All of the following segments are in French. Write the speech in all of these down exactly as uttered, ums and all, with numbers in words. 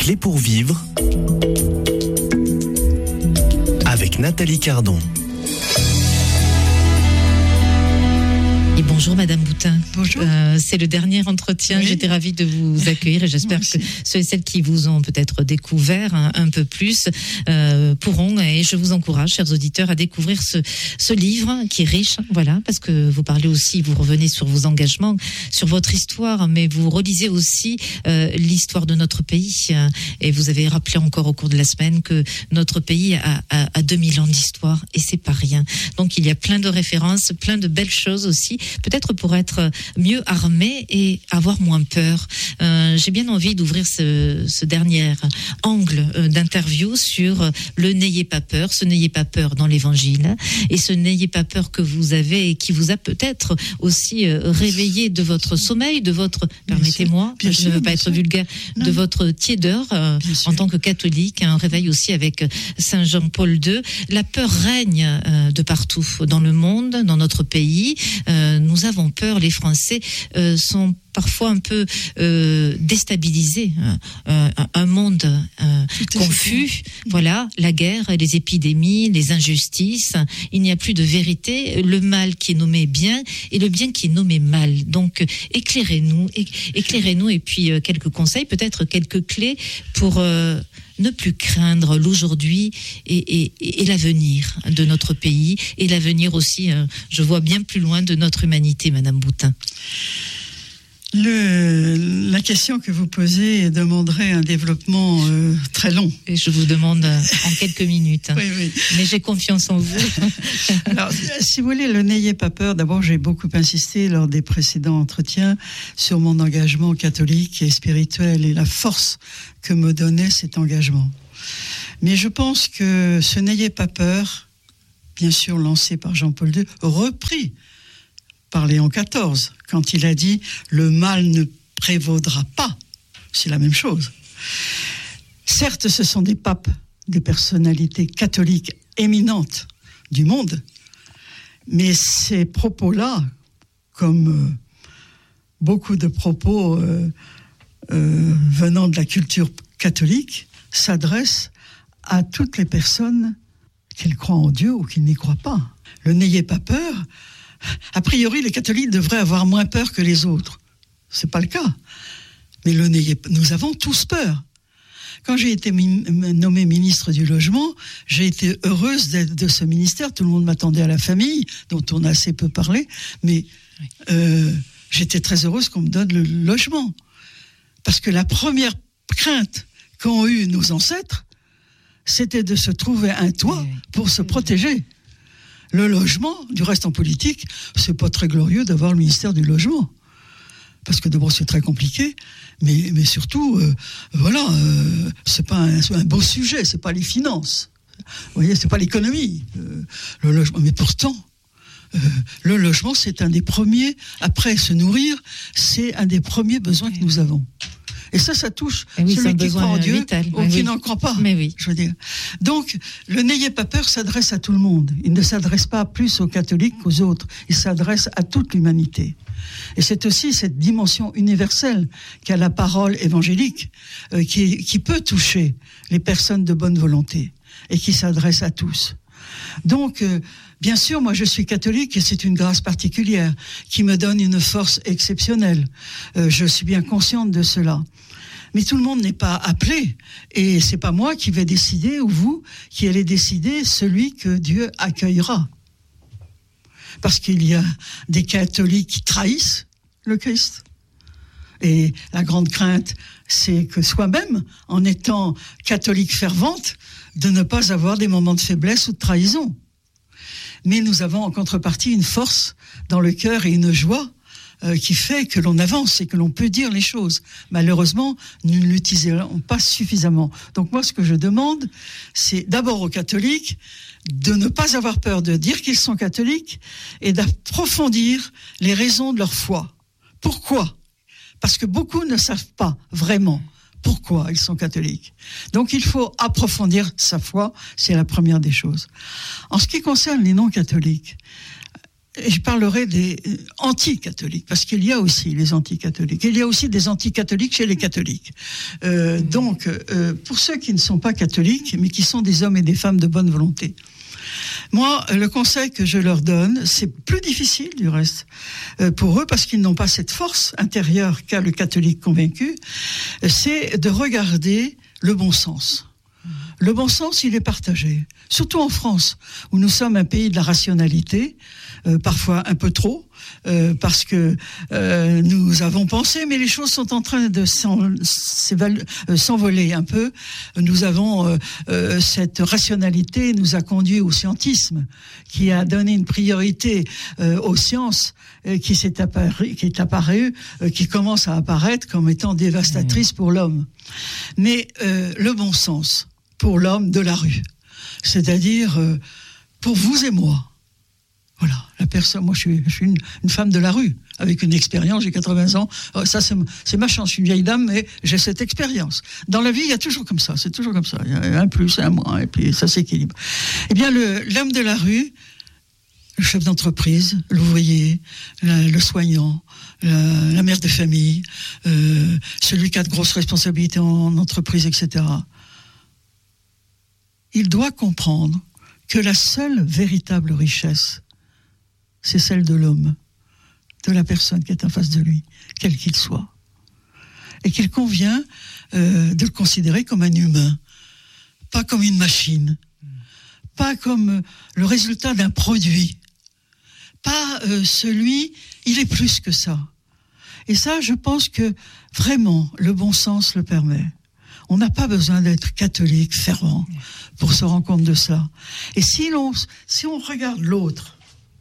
clés pour vivre avec Nathalie Cardon. Et bonjour Madame Boutin. Bonjour. Euh, c'est le dernier entretien. Oui. J'étais ravie de vous accueillir et j'espère que ceux et celles qui vous ont peut-être découvert un, un peu plus euh, pourront, et je vous encourage, chers auditeurs, à découvrir ce, ce livre qui est riche, voilà, parce que vous parlez aussi, vous revenez sur vos engagements, sur votre histoire, mais vous relisez aussi euh, l'histoire de notre pays. Et vous avez rappelé encore au cours de la semaine que notre pays a, a, a deux mille ans d'histoire et c'est pas rien. Donc il y a plein de références, plein de belles choses aussi, peut-être pour être mieux armé et avoir moins peur. Euh, j'ai bien envie d'ouvrir ce, ce dernier angle euh, d'interview sur euh, le n'ayez pas peur, ce n'ayez pas peur dans l'évangile, et ce n'ayez pas peur que vous avez et qui vous a peut-être aussi euh, réveillé de votre sommeil, de votre, bien permettez-moi, sûr, je sûr, ne veux pas être sûr. vulgaire, non. de votre tiédeur euh, en tant que catholique, un réveil aussi avec Saint Jean-Paul deux. La peur règne euh, de partout dans le monde, dans notre pays. Euh, nous avons peur, les Français euh, sont parfois un peu euh, déstabilisés, euh, un monde euh, confus, voilà, la guerre, les épidémies, les injustices, il n'y a plus de vérité, le mal qui est nommé bien et le bien qui est nommé mal. Donc éclairez-nous, éclairez-nous et puis euh, quelques conseils, peut-être quelques clés pour euh, ne plus craindre l'aujourd'hui et, et, et l'avenir de notre pays et l'avenir aussi, euh, je vois bien plus loin de notre humanité, Madame Boutin. Le, la question que vous posez demanderait un développement euh, très long. Et je vous demande en quelques minutes. Hein. Oui, oui. Mais j'ai confiance en vous. Alors, si vous voulez, le n'ayez pas peur. D'abord, j'ai beaucoup insisté lors des précédents entretiens sur mon engagement catholique et spirituel et la force que me donnait cet engagement. Mais je pense que ce n'ayez pas peur, bien sûr lancé par Jean-Paul deux, repris par Léon quatorze, quand il a dit « le mal ne prévaudra pas », c'est la même chose. Certes, ce sont des papes, des personnalités catholiques éminentes du monde, mais ces propos-là, comme euh, beaucoup de propos euh, euh, venant de la culture catholique, s'adressent à toutes les personnes qui croient en Dieu ou qui n'y croient pas. Le « n'ayez pas peur », a priori, les catholiques devraient avoir moins peur que les autres. C'est pas le cas. Mais le n'ayez, nous avons tous peur. Quand j'ai été min, nommée ministre du Logement, j'ai été heureuse d'être de ce ministère. Tout le monde m'attendait à la famille, dont on a assez peu parlé. Mais euh, j'étais très heureuse qu'on me donne le logement. Parce que la première crainte qu'ont eue nos ancêtres, c'était de se trouver un toit pour se protéger. Le logement, du reste en politique, c'est pas très glorieux d'avoir le ministère du Logement. Parce que d'abord c'est très compliqué, mais, mais surtout, euh, voilà, euh, c'est pas un, c'est un beau sujet, c'est pas les finances. Vous voyez, c'est pas l'économie, euh, le logement. Mais pourtant, euh, le logement, c'est un des premiers, après se nourrir, c'est un des premiers besoins que nous avons. Et ça, ça touche oui, celui qui croit en Dieu vital. ou qui oui. n'en croit pas. Mais oui. Je veux dire. Donc, le n'ayez pas peur s'adresse à tout le monde. Il ne s'adresse pas plus aux catholiques qu'aux autres. Il s'adresse à toute l'humanité. Et c'est aussi cette dimension universelle qu'a la parole évangélique, euh, qui, qui peut toucher les personnes de bonne volonté et qui s'adresse à tous. Donc, euh, bien sûr, moi je suis catholique et c'est une grâce particulière qui me donne une force exceptionnelle. Euh, je suis bien consciente de cela. Mais tout le monde n'est pas appelé. Et c'est pas moi qui vais décider, ou vous, qui allez décider celui que Dieu accueillera. Parce qu'il y a des catholiques qui trahissent le Christ. Et la grande crainte, c'est que soi-même, en étant catholique fervente, de ne pas avoir des moments de faiblesse ou de trahison. Mais nous avons en contrepartie une force dans le cœur et une joie euh, qui fait que l'on avance et que l'on peut dire les choses. Malheureusement, nous ne l'utilisons pas suffisamment. Donc moi, ce que je demande, c'est d'abord aux catholiques de ne pas avoir peur de dire qu'ils sont catholiques et d'approfondir les raisons de leur foi. Pourquoi ? Parce que beaucoup ne savent pas vraiment pourquoi ils sont catholiques. Donc il faut approfondir sa foi, c'est la première des choses. En ce qui concerne les non-catholiques, et je parlerai des anti-catholiques, parce qu'il y a aussi les anti-catholiques. Il y a aussi des anti-catholiques chez les catholiques. Euh, donc, euh, pour ceux qui ne sont pas catholiques, mais qui sont des hommes et des femmes de bonne volonté, moi, le conseil que je leur donne, c'est plus difficile du reste euh, pour eux, parce qu'ils n'ont pas cette force intérieure qu'a le catholique convaincu, c'est de regarder le bon sens. Le bon sens, il est partagé. Surtout en France, où nous sommes un pays de la rationalité, euh, parfois un peu trop, euh, parce que euh, nous avons pensé, mais les choses sont en train de s'en, s'envoler un peu. Nous avons euh, euh, cette rationalité nous a conduit au scientisme, qui a donné une priorité euh, aux sciences, euh, qui s'est apparu, qui est apparue, euh, qui commence à apparaître comme étant dévastatrice pour l'homme. Mais euh, le bon sens pour l'homme de la rue, c'est-à-dire euh, pour vous et moi. Voilà, la personne. Moi, je suis, je suis une, une femme de la rue, avec une expérience. J'ai quatre-vingts ans. Euh, ça, c'est, c'est ma chance. Je suis une vieille dame, mais j'ai cette expérience. Dans la vie, il y a toujours comme ça. C'est toujours comme ça. Il y a un plus, un moins, et puis ça s'équilibre. Eh bien, le, l'homme de la rue, le chef d'entreprise, l'ouvrier, la, le soignant, la, la mère de famille, euh, celui qui a de grosses responsabilités en entreprise, et cetera. Il doit comprendre que la seule véritable richesse, c'est celle de l'homme, de la personne qui est en face de lui, quel qu'il soit. Et qu'il convient euh, de le considérer comme un humain, pas comme une machine, pas comme le résultat d'un produit, pas euh, celui, il est plus que ça. Et ça, je pense que vraiment, le bon sens le permet. On n'a pas besoin d'être catholique, fervent, pour se rendre compte de ça. Et si l'on, si on regarde l'autre,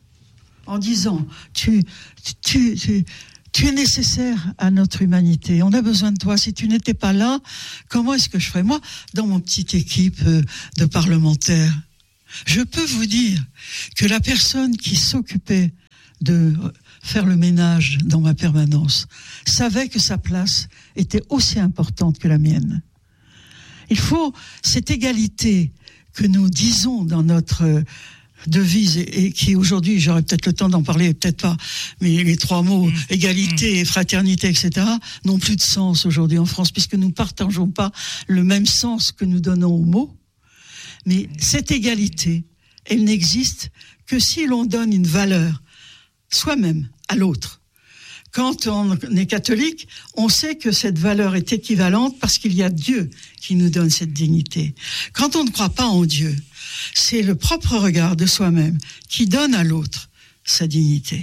en disant, tu, tu, tu, tu es nécessaire à notre humanité, on a besoin de toi, si tu n'étais pas là, comment est-ce que je ferais ? Moi, dans mon petite équipe de parlementaires, je peux vous dire que la personne qui s'occupait de faire le ménage dans ma permanence savait que sa place était aussi importante que la mienne. Il faut cette égalité que nous disons dans notre devise et, et qui aujourd'hui, j'aurais peut-être le temps d'en parler, peut-être pas, mais les trois mots, mmh. égalité, fraternité, et cetera, n'ont plus de sens aujourd'hui en France, puisque nous ne partageons pas le même sens que nous donnons aux mots. Mais cette égalité, elle n'existe que si l'on donne une valeur soi-même à l'autre. Quand on est catholique, on sait que cette valeur est équivalente parce qu'il y a Dieu qui nous donne cette dignité. Quand on ne croit pas en Dieu, c'est le propre regard de soi-même qui donne à l'autre sa dignité.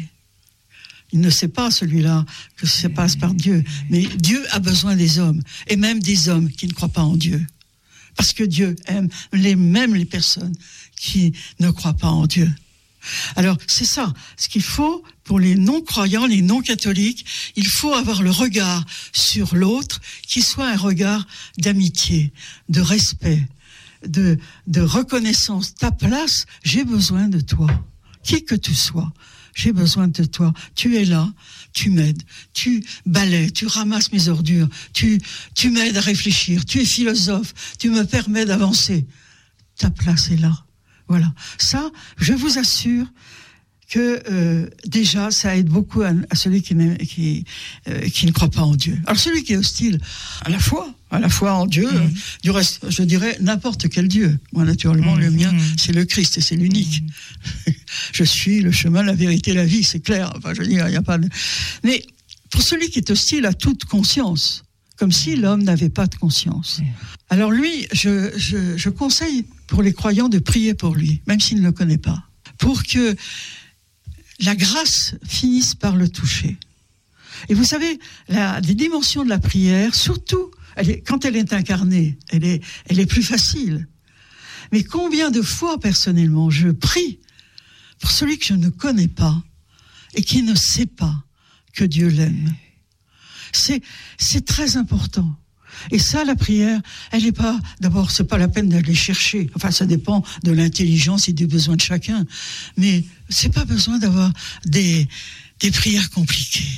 Il ne sait pas, celui-là, que ça passe par Dieu. Mais Dieu a besoin des hommes, et même des hommes qui ne croient pas en Dieu. Parce que Dieu aime les, même les personnes qui ne croient pas en Dieu. Alors, c'est ça. Ce qu'il faut, pour les non-croyants, les non-catholiques, il faut avoir le regard sur l'autre qui soit un regard d'amitié, de respect, de, de reconnaissance. Ta place, j'ai besoin de toi. Qui que tu sois, j'ai besoin de toi. Tu es là, tu m'aides, tu balaies, tu ramasses mes ordures, tu, tu m'aides à réfléchir, tu es philosophe, tu me permets d'avancer. Ta place est là. Voilà. Ça, je vous assure que euh, déjà, ça aide beaucoup à, à celui qui, qui, euh, qui ne croit pas en Dieu. Alors celui qui est hostile à la foi, à la foi en Dieu, mmh. euh, du reste, je dirais n'importe quel Dieu. Moi, naturellement, mmh. le mien, mmh. c'est le Christ et c'est l'unique. Mmh. Je suis le chemin, la vérité, la vie, c'est clair. Enfin, je veux dire, il n'y a pas de... Mais pour celui qui est hostile à toute conscience, comme si l'homme n'avait pas de conscience. Alors lui, je, je, je conseille pour les croyants de prier pour lui, même s'il ne le connaît pas, pour que la grâce finisse par le toucher. Et vous savez, la, les dimensions de la prière, surtout, elle est, quand elle est incarnée, elle est, elle est plus facile. Mais combien de fois, personnellement, je prie pour celui que je ne connais pas et qui ne sait pas que Dieu l'aime. C'est, c'est très important. Et ça, la prière, elle n'est pas, d'abord, c'est pas la peine d'aller chercher. Enfin, ça dépend de l'intelligence et du besoin de chacun. Mais c'est pas besoin d'avoir des, des prières compliquées.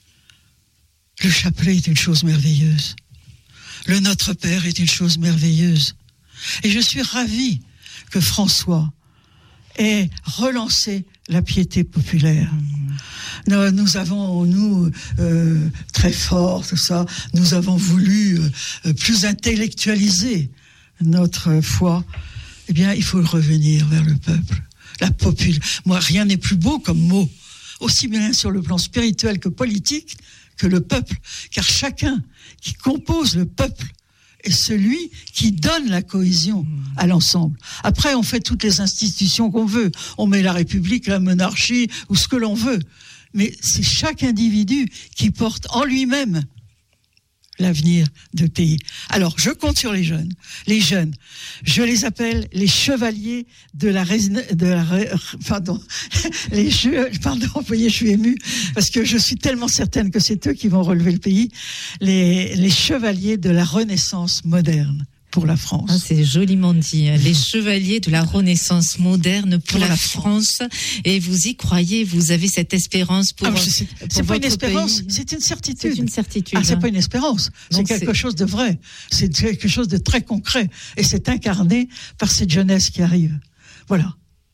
Le chapelet est une chose merveilleuse. Le Notre Père est une chose merveilleuse. Et je suis ravie que François ait relancé la piété populaire. Nous, nous avons, nous, euh, très forts, tout ça, nous avons voulu euh, plus intellectualiser notre foi. Eh bien, il faut revenir vers le peuple. La popule. Moi, rien n'est plus beau comme mot, aussi bien sur le plan spirituel que politique, que le peuple. Car chacun qui compose le peuple est celui qui donne la cohésion à l'ensemble. Après, on fait toutes les institutions qu'on veut. On met la République, la monarchie, ou ce que l'on veut. Mais c'est chaque individu qui porte en lui-même l'avenir du pays. Alors, je compte sur les jeunes. Les jeunes, je les appelle les chevaliers de la... De la pardon. Les jeux, pardon, vous voyez, je suis émue, parce que je suis tellement certaine que c'est eux qui vont relever le pays. Les, les chevaliers de la Renaissance moderne pour la France. Ah, c'est joliment dit. Les chevaliers de la Renaissance moderne pour, pour la, la France. France. Et vous y croyez, vous avez cette espérance pour, ah, c'est, pour c'est pas une espérance, pays. C'est une certitude. C'est une certitude. Ah, c'est pas une espérance. Donc c'est quelque c'est... chose de vrai. C'est quelque chose de très concret. Et c'est incarné par cette jeunesse qui arrive. Voilà.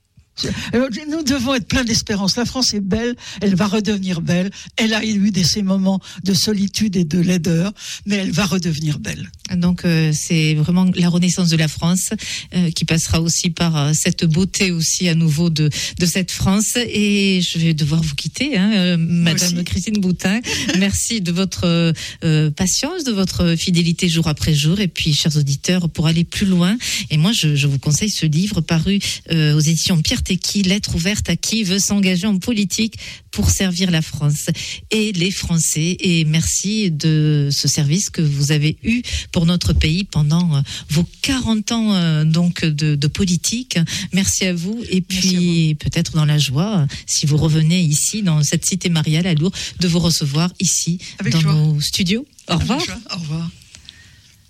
Nous devons être pleins d'espérance. La France est belle, elle va redevenir belle. Elle a eu des, ces moments de solitude et de laideur, mais elle va redevenir belle. Donc euh, c'est vraiment la renaissance de la France euh, qui passera aussi par euh, cette beauté aussi à nouveau de de cette France. Et je vais devoir vous quitter, hein, euh, Madame Christine Boutin. Merci de votre euh, patience, de votre fidélité jour après jour. Et puis, chers auditeurs, pour aller plus loin, et moi je, je vous conseille ce livre paru euh, aux éditions Pierre Tecky, Lettre ouverte à qui veut s'engager en politique pour servir la France et les Français. Et merci de ce service que vous avez eu pour notre pays pendant vos quarante ans donc de, de politique. Merci à vous. Et puis vous. Peut-être dans la joie, si vous revenez ici dans cette cité mariale à Lourdes, de vous recevoir ici Avec dans joie. Nos studios. Au revoir. Au revoir.